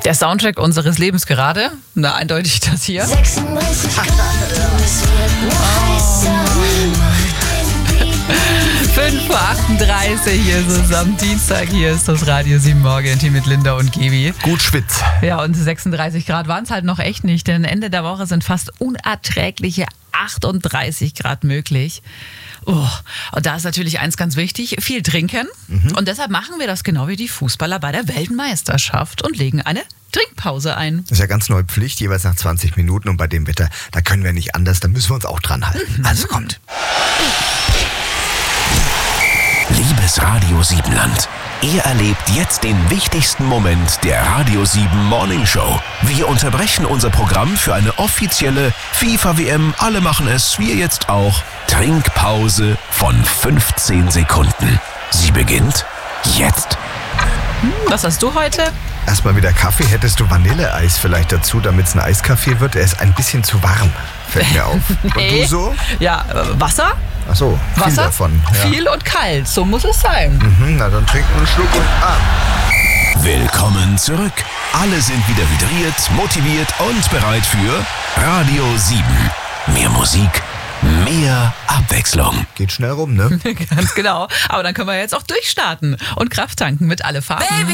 Der Soundtrack unseres Lebens gerade. Na, eindeutig das hier. 36 Grad und es wird noch heißer. 5:38 hier ist es am Dienstag. Hier ist das Radio 7 Morgen mit Linda und Gibi. Gut Schwitz. Ja, und 36 Grad waren es halt noch echt nicht, denn Ende der Woche sind fast unerträgliche 38 Grad möglich. Oh, und da ist natürlich eins ganz wichtig, viel trinken. Und deshalb machen wir das genau wie die Fußballer bei der Weltmeisterschaft und legen eine Trinkpause ein. Das ist ja ganz neue Pflicht, jeweils nach 20 Minuten. Und bei dem Wetter, da können wir nicht anders, da müssen wir uns auch dran halten. Also kommt. Liebes Radio Siebenland, ihr erlebt jetzt den wichtigsten Moment der Radio 7 Morning Show. Wir unterbrechen unser Programm für eine offizielle FIFA-WM, alle machen es, wir jetzt auch, Trinkpause von 15 Sekunden. Sie beginnt jetzt. Was hast du heute? Erstmal wieder Kaffee. Hättest du Vanilleeis vielleicht dazu, damit es ein Eiskaffee wird? Er ist ein bisschen zu warm, fällt mir auf. Und du so? Ja, Wasser? Ach so, viel Wasser? davon. Ja. Viel und kalt, so muss es sein. Na, dann trinken wir einen Schluck und Willkommen zurück. Alle sind wieder hydriert, motiviert und bereit für Radio 7. Mehr Musik, mehr Abwechslung. Geht schnell rum, ne? Ganz genau. Aber dann können wir jetzt auch durchstarten und Kraft tanken mit Alle Farben.